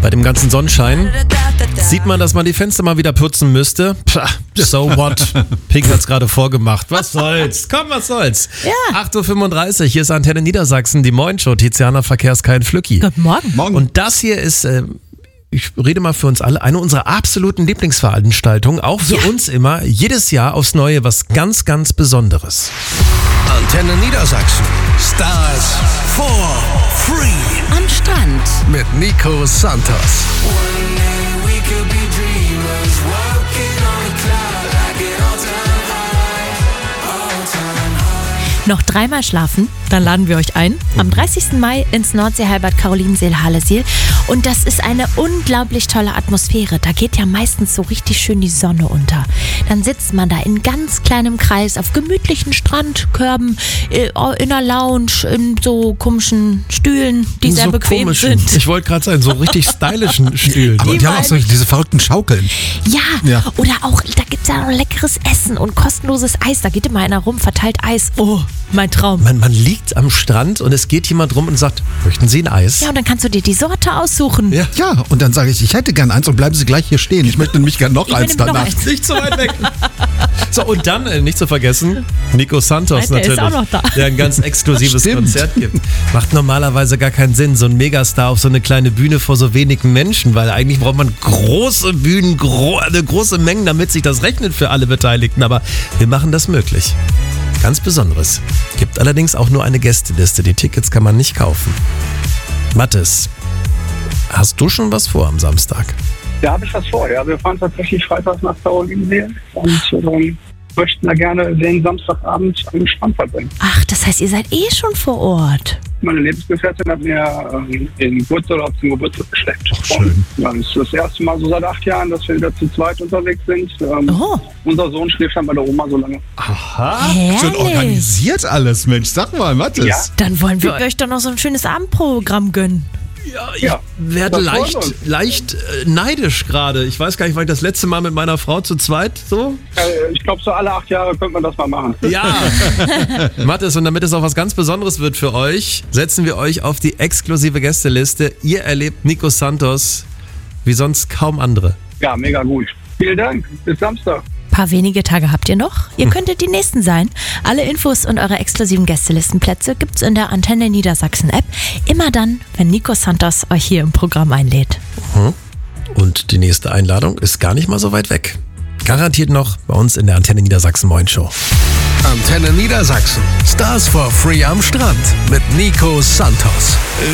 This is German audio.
Bei dem ganzen Sonnenschein sieht man, dass man die Fenster mal wieder putzen müsste. Pah, so what? Pink hat's gerade vorgemacht. Was soll's? Komm, was soll's? Ja. 8.35 Uhr, hier ist Antenne Niedersachsen, die Moin-Show. Tiziana Verkehrskein Flücki. Guten Morgen. Morgen. Und das hier ist, ich rede mal für uns alle, eine unserer absoluten Lieblingsveranstaltungen. Auch für uns immer, jedes Jahr aufs Neue was ganz, ganz Besonderes. Antenne Niedersachsen. Stars for free. Am Strand. Mit Nico Santos. Noch dreimal schlafen, dann laden wir euch ein. Am 30. Mai ins Nordseehallenbad Karolinensee-Halleseel. Und das ist eine unglaublich tolle Atmosphäre. Da geht ja meistens so richtig schön die Sonne unter. Dann sitzt man da in ganz kleinem Kreis auf gemütlichen Strandkörben, in einer Lounge, in so komischen Stühlen, die sehr so bequem komischen, sind. ich wollte gerade sagen, so richtig stylischen Stühlen. Aber die haben auch diese verrückten Schaukeln. Ja, oder auch, da gibt es ja noch leckeres Essen und kostenloses Eis. Da geht immer einer rum, verteilt Eis. Oh, mein Traum. Man liegt am Strand und es geht jemand rum und sagt, möchten Sie ein Eis? Ja, und dann kannst du dir die Sorte aussuchen. Ja. Ja, und dann sage ich hätte gern eins und bleiben Sie gleich hier stehen. Ich möchte nämlich gern noch Ich eins will nämlich noch danach. eins. Nicht so weit weg. So, und dann, nicht zu vergessen, Nico Santos Der ist natürlich, auch noch da. der ein ganz exklusives Stimmt. Konzert gibt. Macht normalerweise gar keinen Sinn, so ein Megastar auf so eine kleine Bühne vor so wenigen Menschen, weil eigentlich braucht man große Bühnen, eine große Mengen, damit sich das rechnet für alle Beteiligten. Aber wir machen das möglich. Ganz Besonderes. Gibt allerdings auch nur eine Gästeliste. Die Tickets kann man nicht kaufen. Mathis, hast du schon was vor am Samstag? Ja, habe ich was vor. Ja, wir fahren tatsächlich freitags nach Karolinensee und möchten da gerne den Samstagabend am Strand verbringen. Ach, das heißt, ihr seid schon vor Ort. Meine Lebensgefährtin hat mir den Geburtsurlaub zum Geburtstag geschenkt. Ach, schön. Ja, das ist das erste Mal so seit 8 Jahren, dass wir wieder zu zweit unterwegs sind. Oh. Unser Sohn schläft dann bei der Oma so lange. Aha. Herrlich. Schon organisiert alles, Mensch. Sag mal, Mathis. Ja. Dann wollen wir euch doch noch so ein schönes Abendprogramm gönnen. Ja, ich Ja, werde das freut uns. leicht neidisch gerade. Ich weiß gar nicht, weil ich das letzte Mal mit meiner Frau zu zweit so. Ich glaube, so alle 8 Jahre könnte man das mal machen. Ja. Mathis, und damit es auch was ganz Besonderes wird für euch, setzen wir euch auf die exklusive Gästeliste. Ihr erlebt Nico Santos wie sonst kaum andere. Ja, mega gut. Vielen Dank. Bis Samstag. Paar wenige Tage habt ihr noch. Ihr könntet die Nächsten sein. Alle Infos und eure exklusiven Gästelistenplätze gibt's in der Antenne Niedersachsen App. Immer dann, wenn Nico Santos euch hier im Programm einlädt. Und die nächste Einladung ist gar nicht mal so weit weg. Garantiert noch bei uns in der Antenne Niedersachsen Moin Show. Antenne Niedersachsen. Stars for free am Strand. Mit Nico Santos.